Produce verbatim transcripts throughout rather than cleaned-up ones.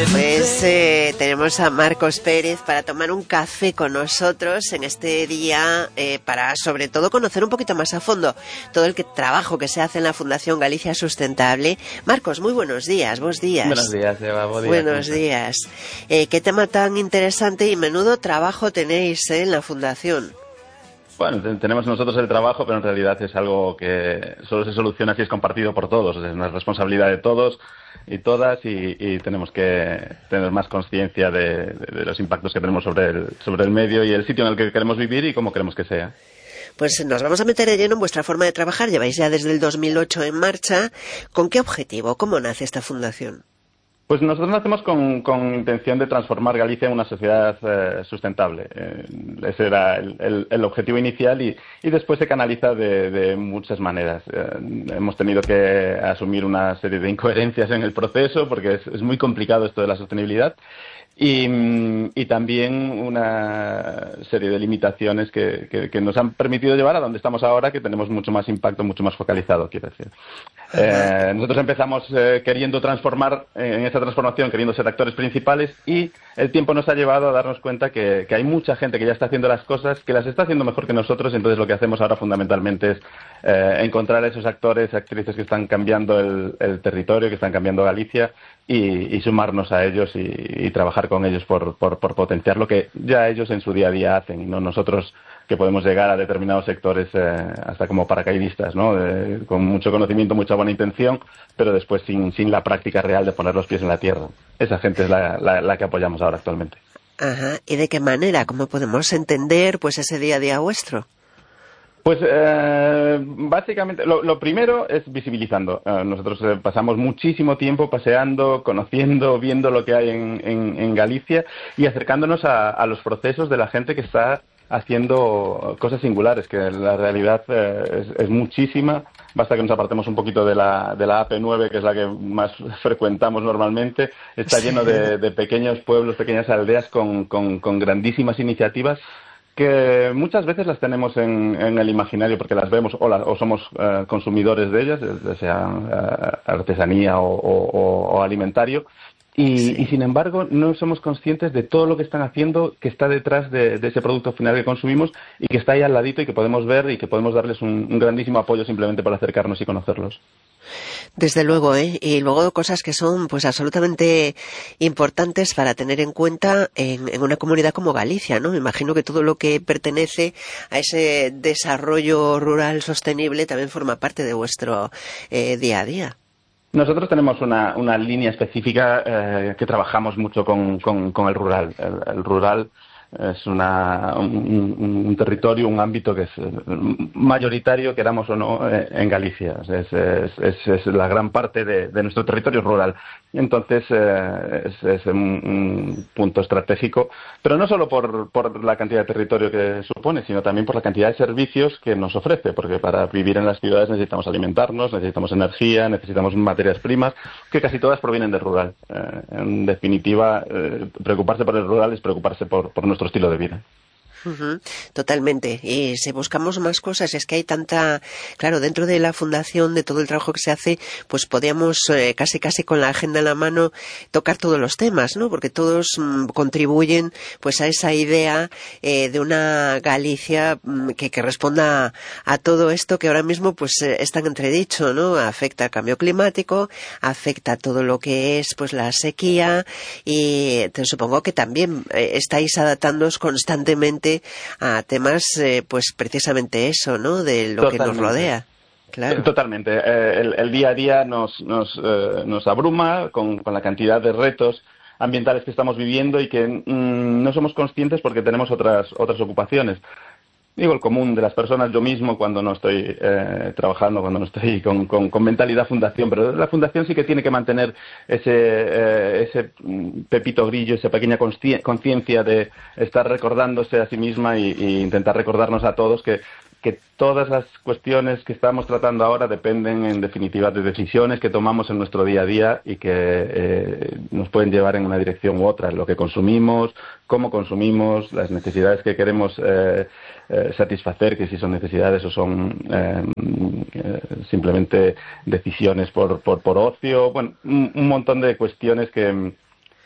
Pues eh, tenemos a Marcos Pérez para tomar un café con nosotros en este día, eh, para sobre todo conocer un poquito más a fondo todo el que, trabajo que se hace en la Fundación Galicia Sustentable. Marcos, muy buenos días, vos días. Buenos días, Eva, buen día. Buenos días. Eh, qué tema tan interesante y menudo trabajo tenéis eh, en la Fundación. Bueno, tenemos nosotros el trabajo, pero en realidad es algo que solo se soluciona si es compartido por todos. Es una responsabilidad de todos y todas y, y tenemos que tener más conciencia de, de, de los impactos que tenemos sobre el, sobre el medio y el sitio en el que queremos vivir y cómo queremos que sea. Pues nos vamos a meter de lleno en vuestra forma de trabajar. Lleváis ya desde el dos mil ocho en marcha. ¿Con qué objetivo? ¿Cómo nace esta fundación? Pues nosotros nacemos con, con intención de transformar Galicia en una sociedad eh, sustentable. Eh, ese era el, el, el objetivo inicial y, y después se canaliza de, de muchas maneras. Eh, hemos tenido que asumir una serie de incoherencias en el proceso porque es, es muy complicado esto de la sostenibilidad. Y, y también una serie de limitaciones que, que, que nos han permitido llevar a donde estamos ahora, que tenemos mucho más impacto, mucho más focalizado, quiero decir. Eh, nosotros empezamos eh, queriendo transformar, eh, en esa transformación, queriendo ser actores principales y el tiempo nos ha llevado a darnos cuenta que, que hay mucha gente que ya está haciendo las cosas, que las está haciendo mejor que nosotros, entonces lo que hacemos ahora fundamentalmente es eh, encontrar a esos actores, actrices que están cambiando el, el territorio, que están cambiando Galicia y, y sumarnos a ellos y, y trabajar con ellos por, por, por potenciar lo que ya ellos en su día a día hacen y no nosotros que podemos llegar a determinados sectores eh, hasta como paracaidistas, ¿no? De, con mucho conocimiento, mucha buena intención, pero después sin, sin la práctica real de poner los pies en la tierra. Esa gente es la, la, la que apoyamos ahora actualmente. Ajá. ¿Y de qué manera? ¿Cómo podemos entender pues ese día a día vuestro? Pues eh, básicamente lo, lo primero es visibilizando. Eh, nosotros eh, pasamos muchísimo tiempo paseando, conociendo, viendo lo que hay en, en, en Galicia y acercándonos a, a los procesos de la gente que está haciendo cosas singulares, que la realidad eh, es, es muchísima. Basta que nos apartemos un poquito de la, de la A P nueve, que es la que más frecuentamos normalmente. Está lleno de, de pequeños pueblos, pequeñas aldeas con, con, con grandísimas iniciativas que muchas veces las tenemos en, en el imaginario porque las vemos o, la, o somos uh, consumidores de ellas, ya sea uh, artesanía o, o, o alimentario, y, sí. y sin embargo no somos conscientes de todo lo que están haciendo, que está detrás de, de ese producto final que consumimos y que está ahí al ladito y que podemos ver y que podemos darles un, un grandísimo apoyo simplemente por acercarnos y conocerlos. Desde luego, ¿eh? Y luego cosas que son pues absolutamente importantes para tener en cuenta en, en una comunidad como Galicia, ¿no? Me imagino que todo lo que pertenece a ese desarrollo rural sostenible también forma parte de vuestro eh, día a día. Nosotros tenemos una, una línea específica eh, que trabajamos mucho con, con, con el rural. El, el rural es una, un, un territorio, un ámbito que es mayoritario, queramos o no, en Galicia. Es, es, es, es la gran parte de, de nuestro territorio rural. Entonces, eh, es, es un, un punto estratégico, pero no solo por, por la cantidad de territorio que supone, sino también por la cantidad de servicios que nos ofrece, porque para vivir en las ciudades necesitamos alimentarnos, necesitamos energía, necesitamos materias primas, que casi todas provienen del rural. Eh, en definitiva, eh, preocuparse por el rural es preocuparse por, por nuestro estilo de vida. Uh-huh, totalmente. Y si buscamos más cosas, es que hay tanta, claro, dentro de la fundación, de todo el trabajo que se hace, pues podíamos eh, casi casi con la agenda en la mano tocar todos los temas, ¿no? Porque todos mm, contribuyen pues a esa idea eh, de una Galicia mm, que, que responda a, a todo esto que ahora mismo pues eh, está en entredicho, ¿no? Afecta al cambio climático, afecta a todo lo que es pues la sequía y te supongo que también eh, estáis adaptándoos constantemente a temas, eh, pues precisamente eso, ¿no? De lo Totalmente. Que nos rodea. Claro. Totalmente. Eh, el, el día a día nos, nos, eh, nos abruma con, con la cantidad de retos ambientales que estamos viviendo y que mm, no somos conscientes porque tenemos otras, otras ocupaciones. Digo, el común de las personas, yo mismo cuando no estoy eh, trabajando, cuando no estoy con, con, con mentalidad fundación, pero la fundación sí que tiene que mantener ese, eh, ese pepito grillo, esa pequeña conciencia de estar recordándose a sí misma y, y intentar recordarnos a todos que, que todas las cuestiones que estamos tratando ahora dependen en definitiva de decisiones que tomamos en nuestro día a día y que eh, nos pueden llevar en una dirección u otra, lo que consumimos, cómo consumimos, las necesidades que queremos eh, eh, satisfacer, que si son necesidades o son eh, eh, simplemente decisiones por, por, por ocio, bueno, un, un montón de cuestiones que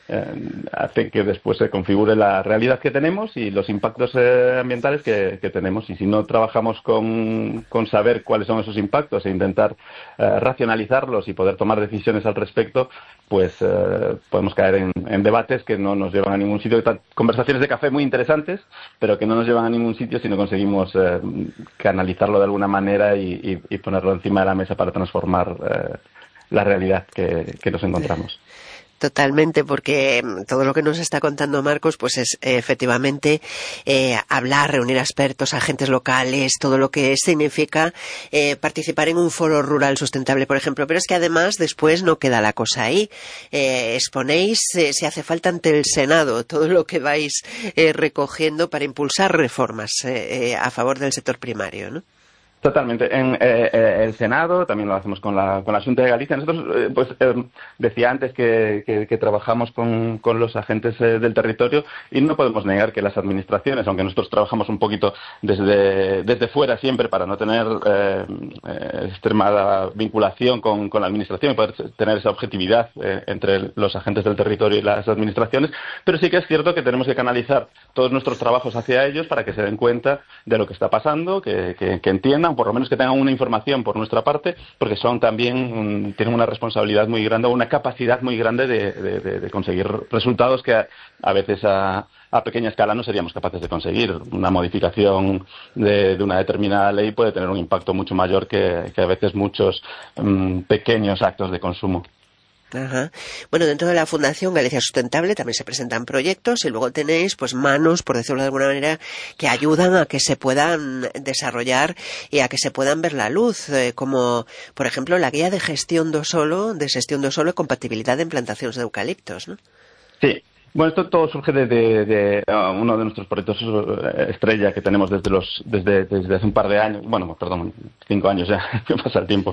eh, hace que después se configure la realidad que tenemos y los impactos eh, ambientales que, que tenemos. Y si no trabajamos con, con saber cuáles son esos impactos e intentar eh, racionalizarlos y poder tomar decisiones al respecto, pues eh, podemos caer en, en debates que no nos llevan a ningún sitio. Conversaciones de café muy interesantes, pero que no nos llevan a ningún sitio si no conseguimos eh, canalizarlo de alguna manera y, y, y ponerlo encima de la mesa para transformar eh, la realidad que, que nos encontramos. Totalmente, porque todo lo que nos está contando Marcos, pues es eh, efectivamente eh, hablar, reunir a expertos, agentes locales, todo lo que significa eh, participar en un foro rural sustentable, por ejemplo. Pero es que además después no queda la cosa ahí. Eh, exponéis, eh, si hace falta, ante el Senado todo lo que vais eh, recogiendo para impulsar reformas eh, eh, a favor del sector primario, ¿no? Totalmente. En eh, eh, el Senado, también lo hacemos con la, con la Xunta de Galicia. Nosotros, eh, pues, eh, decía antes que, que, que trabajamos con, con los agentes eh, del territorio y no podemos negar que las administraciones, aunque nosotros trabajamos un poquito desde, desde fuera siempre para no tener eh, eh, extremada vinculación con, con la administración y poder tener esa objetividad eh, entre los agentes del territorio y las administraciones, pero sí que es cierto que tenemos que canalizar todos nuestros trabajos hacia ellos para que se den cuenta de lo que está pasando, que, que, que entiendan, por lo menos que tengan una información por nuestra parte, porque son también un, tienen una responsabilidad muy grande, una capacidad muy grande de, de, de, de conseguir resultados que a, a veces a, a pequeña escala no seríamos capaces de conseguir. Una modificación de, de una determinada ley puede tener un impacto mucho mayor que, que a veces muchos um, pequeños actos de consumo. Ajá. Bueno, dentro de la Fundación Galicia Sustentable también se presentan proyectos y luego tenéis pues manos, por decirlo de alguna manera, que ayudan a que se puedan desarrollar y a que se puedan ver la luz, eh, como por ejemplo la guía de gestión do solo, de gestión do solo y compatibilidad de implantaciones de eucaliptos, ¿no? Sí. Bueno, esto todo surge de, de, de uh, uno de nuestros proyectos estrella que tenemos desde los desde, desde hace un par de años, bueno, perdón, cinco años ya, que pasa el tiempo,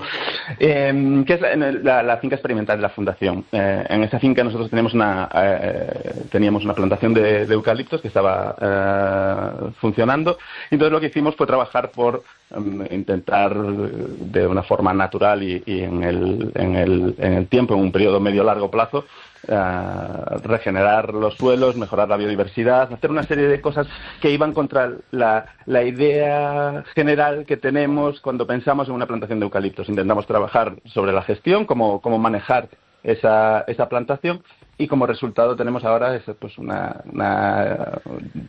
eh, que es la, la, la finca experimental de la Fundación. Eh, en esta finca nosotros tenemos una, eh, teníamos una plantación de, de eucaliptos que estaba eh, funcionando, y entonces lo que hicimos fue trabajar por um, intentar de una forma natural y, y en, el, en, el, en el tiempo, en un periodo medio-largo plazo, Uh, regenerar los suelos, mejorar la biodiversidad, hacer una serie de cosas que iban contra la, la idea general que tenemos cuando pensamos en una plantación de eucaliptos. Intentamos trabajar sobre la gestión, cómo, cómo manejar esa, esa plantación, y como resultado tenemos ahora esa, pues una, una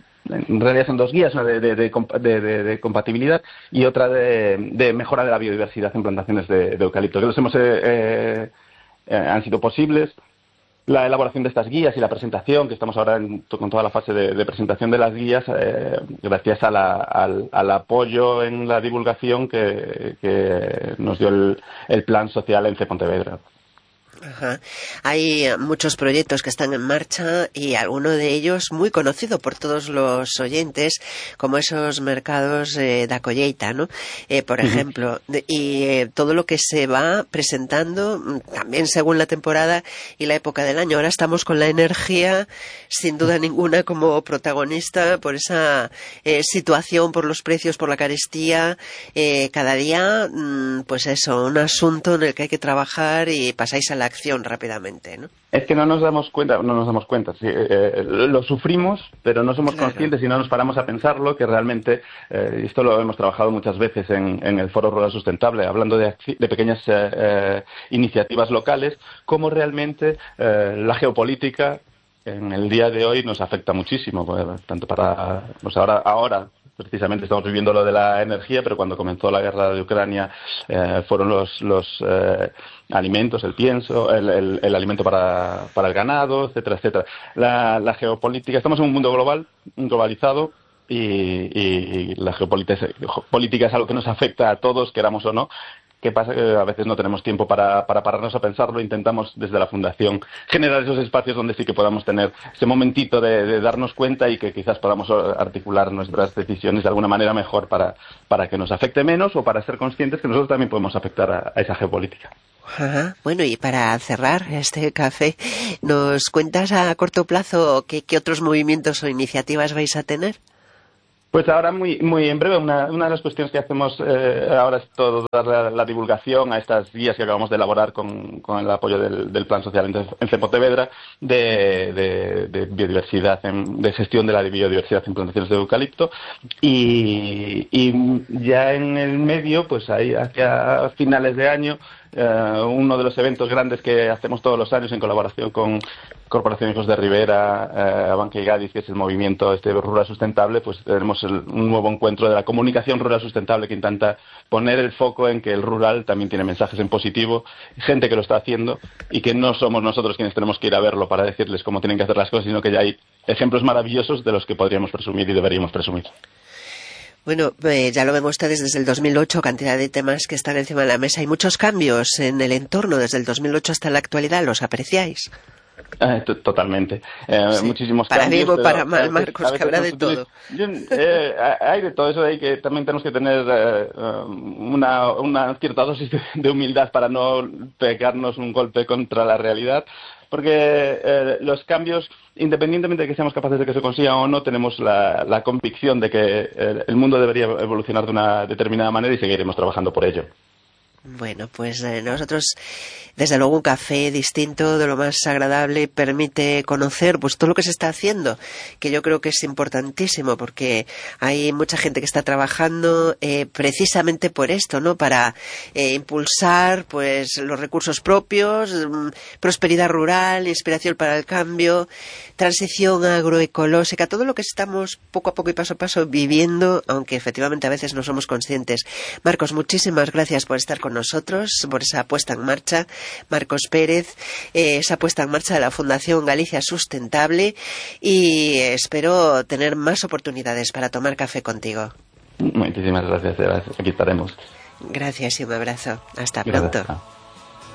en realidad son dos guías, una de, de, de, de, de, de compatibilidad y otra de, de mejora de la biodiversidad en plantaciones de, de eucalipto, que los hemos eh, eh, han sido posibles. La elaboración de estas guías y la presentación, que estamos ahora en, con toda la fase de, de presentación de las guías, eh, gracias a la, al, al apoyo en la divulgación que, que nos dio el, el Plan Social ENCE Pontevedra. Ajá. Hay muchos proyectos que están en marcha y alguno de ellos muy conocido por todos los oyentes, como esos mercados eh, da colleita, ¿no? Eh, por ejemplo, uh-huh. y eh, todo lo que se va presentando también según la temporada y la época del año. Ahora estamos con la energía, sin duda ninguna, como protagonista por esa eh, situación, por los precios, por la carestía. Eh, cada día, mm, pues eso, un asunto en el que hay que trabajar y pasáis a la acción rápidamente, ¿no? Es que no nos damos cuenta, no nos damos cuenta, sí, eh, lo sufrimos, pero no somos claro. conscientes y no nos paramos a pensarlo, que realmente, eh, esto lo hemos trabajado muchas veces en, en el Foro Rural Sustentable, hablando de, de pequeñas eh, eh, iniciativas locales, cómo realmente eh, la geopolítica en el día de hoy nos afecta muchísimo, pues, tanto para, pues ahora, ahora precisamente estamos viviendo lo de la energía, pero cuando comenzó la guerra de Ucrania eh, fueron los, los eh, alimentos, el pienso, el, el, el alimento para, para el ganado, etcétera, etcétera. La, la geopolítica, estamos en un mundo global, globalizado, y, y, y la geopolítica, geopolítica es algo que nos afecta a todos, queramos o no. ¿Qué pasa? Que a veces no tenemos tiempo para, para pararnos a pensarlo. Intentamos desde la Fundación generar esos espacios donde sí que podamos tener ese momentito de, de darnos cuenta y que quizás podamos articular nuestras decisiones de alguna manera mejor para, para que nos afecte menos o para ser conscientes que nosotros también podemos afectar a, a esa geopolítica. Ajá. Bueno, y para cerrar este café, ¿nos cuentas a corto plazo qué, qué otros movimientos o iniciativas vais a tener? Pues ahora, muy muy en breve, una, una de las cuestiones que hacemos eh, ahora es todo dar la, la divulgación a estas guías que acabamos de elaborar con, con el apoyo del, del Plan Social en, en Cepotevedra de, de, de biodiversidad, en, de gestión de la biodiversidad en plantaciones de eucalipto. Y, y ya en el medio, pues ahí hacia finales de año, Uh, uno de los eventos grandes que hacemos todos los años en colaboración con Corporación Hijos de Ribera, uh, Banca y Gadis, que es el movimiento este rural sustentable, pues tenemos el, un nuevo encuentro de la comunicación rural sustentable que intenta poner el foco en que el rural también tiene mensajes en positivo, gente que lo está haciendo y que no somos nosotros quienes tenemos que ir a verlo para decirles cómo tienen que hacer las cosas, sino que ya hay ejemplos maravillosos de los que podríamos presumir y deberíamos presumir. Bueno, eh, ya lo ven ustedes desde el dos mil ocho, cantidad de temas que están encima de la mesa. Hay muchos cambios en el entorno desde el dos mil ocho hasta la actualidad. ¿Los apreciáis? Eh, totalmente. Eh, sí. Muchísimos para cambios. Para bien o para mal, veces, Marcos, que habrá de todo. Yo, eh, hay de todo eso, hay que también tenemos que tener eh, una, una cierta dosis de, de humildad para no pegarnos un golpe contra la realidad. Porque eh, los cambios, independientemente de que seamos capaces de que se consigan o no, tenemos la, la convicción de que eh, el mundo debería evolucionar de una determinada manera y seguiremos trabajando por ello. Bueno, pues eh, nosotros, desde luego, un café distinto, de lo más agradable, permite conocer pues todo lo que se está haciendo, que yo creo que es importantísimo, porque hay mucha gente que está trabajando eh, precisamente por esto, ¿no? Para eh, impulsar pues los recursos propios, mm, prosperidad rural, inspiración para el cambio, transición agroecológica, todo lo que estamos poco a poco y paso a paso viviendo, aunque efectivamente a veces no somos conscientes. Marcos, muchísimas gracias por estar con nosotros, por esa puesta en marcha. Marcos Pérez, eh, esa puesta en marcha de la Fundación Galicia Sustentable, y espero tener más oportunidades para tomar café contigo. Muchísimas gracias, Eva. Aquí estaremos. Gracias y un abrazo. Hasta pronto. Gracias.